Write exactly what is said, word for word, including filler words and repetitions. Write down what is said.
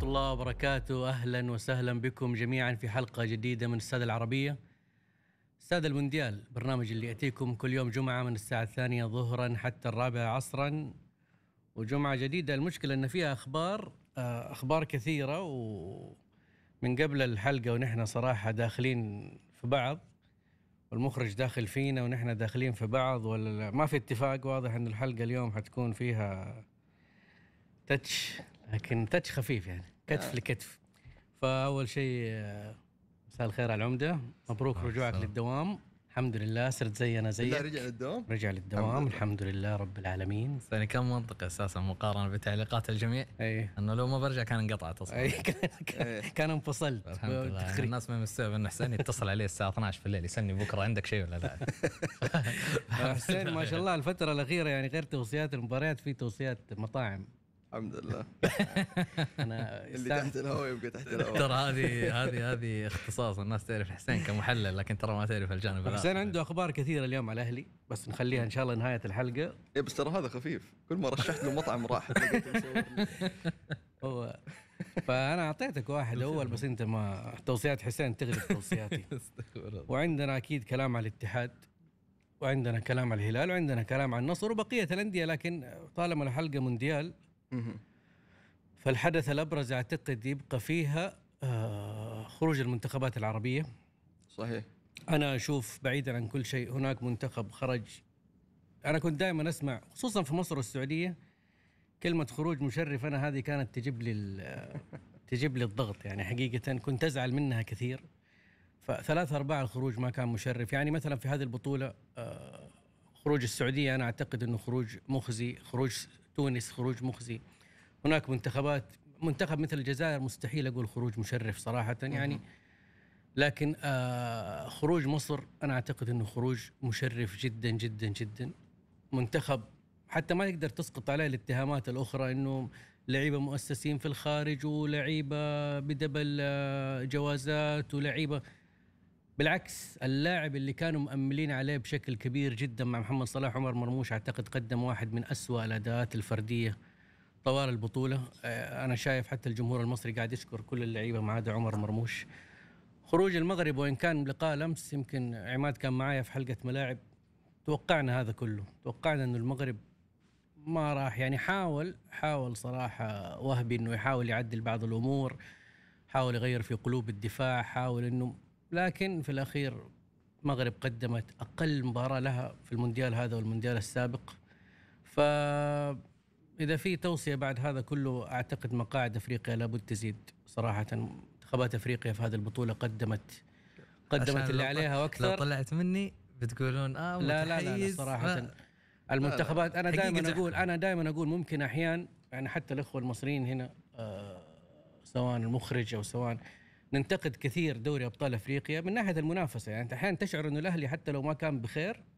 الله وبركاته. أهلا وسهلا بكم جميعا في حلقة جديدة من السادة العربية، استاد المونديال، برنامج اللي يأتيكم كل يوم جمعة من الساعة الثانية ظهرا حتى الرابعة عصرا، وجمعة جديدة. المشكلة أن فيها أخبار أخبار كثيرة، ومن قبل الحلقة ونحن صراحة داخلين في بعض، والمخرج داخل فينا ونحن داخلين في بعض، ولا ما في اتفاق. واضح أن الحلقة اليوم حتكون فيها تتش، لكن تتش خفيف يعني كتف لكتف. فأول شيء مساء الخير على العمدة، مبروك رجوعك للدوام. الحمد لله صرت زينا زيك. لا رجع للدوام رجع للدوام الحمد لله رب العالمين. يعني كم منطقة أساسا مقارنة بتعليقات الجميع؟ أي أنه لو ما برجع كان انقطعت أصلا. أي كان, كان انفصلت. الحمد لله. يعني الناس ما مستوعب أن حسين يتصل عليه الساعة اثنعش في الليل يسألني بكرة عندك شيء ولا لا. حسين ما شاء الله الفترة الأخيرة يعني غير توصيات المباريات في توصيات مطاعم. الحمد لله. أنا اللي تحت الهواء يبقى تحت الهواء. ترى هذه هذه هذه اختصاص، الناس تعرف حسين كمحلل لكن ترى ما تعرف الجانب الآخر. حسين عنده أخبار كثيرة اليوم على أهلي، بس نخليها إن شاء الله نهاية الحلقة. إيه بس ترى هذا خفيف، كل ما رشحت له مطعم راح. هو فأنا أعطيتك واحد أول، بس أنت ما توصيات حسين تغلب توصياتي. وعندنا أكيد كلام على الاتحاد، وعندنا كلام على الهلال، وعندنا كلام على النصر وبقية الأندية، لكن طالما الحلقة مونديال فالحدث الأبرز أعتقد يبقى فيها خروج المنتخبات العربية. صحيح. أنا أشوف بعيدا عن كل شيء هناك منتخب خرج. أنا كنت دائما أسمع خصوصا في مصر والسعودية كلمة خروج مشرف، أنا هذه كانت تجيب لي تجيب لي الضغط، يعني حقيقة كنت أزعل منها كثير. فثلاثة أرباع الخروج ما كان مشرف. يعني مثلا في هذه البطولة خروج السعودية أنا أعتقد أنه خروج مخزي، خروج تونس خروج مخزي. هناك منتخبات، منتخب مثل الجزائر مستحيل أقول خروج مشرف صراحة يعني، لكن آه خروج مصر أنا أعتقد أنه خروج مشرف جدا جدا جدا. منتخب حتى ما تقدر تسقط عليه الاتهامات الأخرى أنه لعيبة مؤسسين في الخارج ولعيبة بدبل جوازات ولعيبة، بالعكس اللاعب اللي كانوا مأملين عليه بشكل كبير جدا مع محمد صلاح عمر مرموش أعتقد قدم واحد من أسوأ الأداءات الفردية طوال البطولة. أنا شايف حتى الجمهور المصري قاعد يشكر كل اللعيبة ما عدا عمر مرموش. خروج المغرب وإن كان لقاء لمس، يمكن عماد كان معايا في حلقة ملاعب، توقعنا هذا كله، توقعنا أنه المغرب ما راح، يعني حاول حاول صراحة وهبي أنه يحاول يعدل بعض الأمور، حاول يغير في قلوب الدفاع، حاول أنه، لكن في الأخير المغرب قدمت أقل مباراة لها في المونديال هذا والمونديال السابق. فإذا في توصية بعد هذا كله أعتقد مقاعد أفريقيا لابد تزيد صراحة. منتخبات أفريقيا في هذه البطولة قدمت قدمت اللي عليها وأكثر. لو طلعت مني بتقولون آه لا لا لا, لا صراحة ما المنتخبات أنا دائما أقول أنا دائما أقول ممكن أحيان يعني حتى الأخوة المصريين هنا آه سواء المخرج أو سواء ننتقد كثير دوري أبطال أفريقيا من ناحية المنافسة. يعني أحيانا تشعر إنه الأهلي حتى لو ما كان بخير